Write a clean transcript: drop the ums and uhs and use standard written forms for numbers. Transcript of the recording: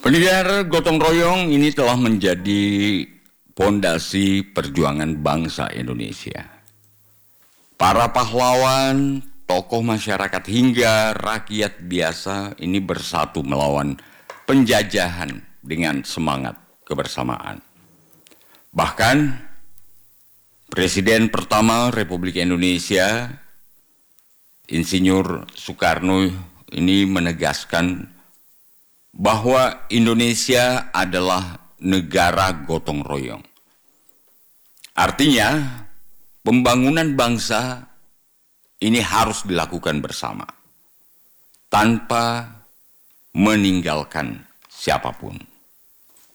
Pendirian gotong royong ini telah menjadi pondasi perjuangan bangsa Indonesia. Para pahlawan, tokoh masyarakat hingga rakyat biasa ini bersatu melawan penjajahan dengan semangat kebersamaan. Bahkan Presiden pertama Republik Indonesia, Insinyur Soekarno ini menegaskan bahwa Indonesia adalah negara gotong royong. Artinya, pembangunan bangsa ini harus dilakukan bersama, tanpa meninggalkan siapapun.